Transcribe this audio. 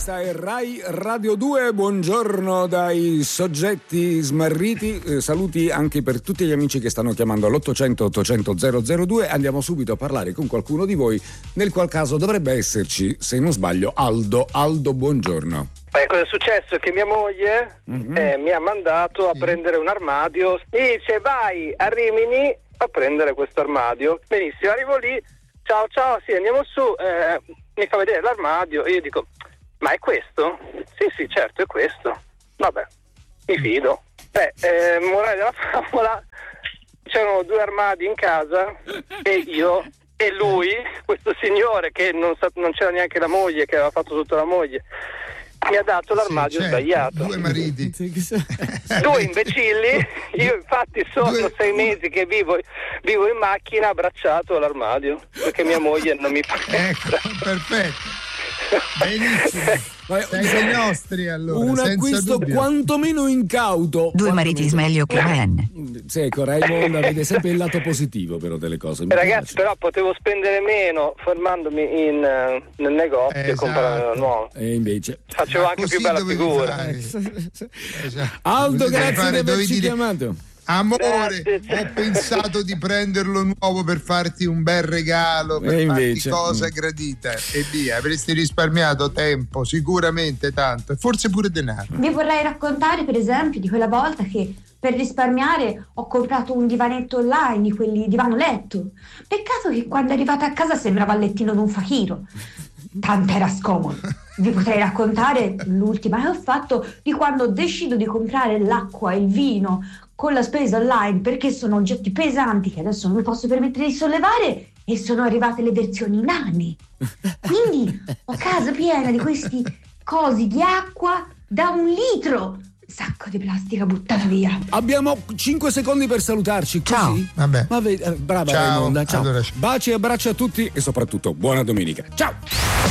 Questa è Rai Radio 2, buongiorno dai soggetti smarriti, saluti anche per tutti gli amici che stanno chiamando all'800 800 002. Andiamo subito a parlare con qualcuno di voi, nel qual caso dovrebbe esserci, se non sbaglio, Aldo. Aldo, buongiorno. Cosa è successo? Che mia moglie mi ha mandato a prendere un armadio, mi dice vai a Rimini a prendere questo armadio. Benissimo, arrivo lì, ciao, sì, andiamo su, mi fa vedere l'armadio e io dico ma è questo? Sì, certo, è questo. Vabbè, mi fido. Morale della favola, c'erano 2 armadi in casa e io e lui, questo signore che non c'era neanche la moglie, che aveva fatto tutta la moglie, mi ha dato l'armadio sbagliato. 2 mariti. 2 imbecilli. Io infatti sono 6 mesi che vivo in macchina abbracciato all'armadio perché mia moglie non mi fa. Ecco, perfetto. Benissimo. Sei dei nostri, allora. Un acquisto quantomeno incauto. 2 mariti meglio che Ren. Sì, ecco, Raimondo vede sempre il lato positivo però delle cose. Ragazzi, però potevo spendere meno fermandomi nel negozio e comprare la nuova. E invece facevo anche più bella figura. Aldo, grazie di averci chiamato. Amore, ho pensato di prenderlo nuovo per farti un bel regalo, per farti cosa gradita e via, avresti risparmiato tempo, sicuramente tanto, e forse pure denaro. Vi vorrei raccontare per esempio di quella volta che per risparmiare ho comprato un divanetto online, di quelli divano letto. Peccato che quando è arrivata a casa sembrava il lettino di un fakiro, tanto era scomodo. Vi potrei raccontare l'ultima che ho fatto di quando decido di comprare l'acqua e il vino con la spesa online perché sono oggetti pesanti che adesso non mi posso permettere di sollevare e sono arrivate le versioni nane. Quindi ho casa piena di questi cosi di acqua da 1 litro. Sacco di plastica buttata via. Abbiamo 5 secondi per salutarci. Ciao. Così? Vabbè. Brava Ciao. Raimonda. Ciao. Allora, baci e abbracci a tutti e soprattutto buona domenica. Ciao.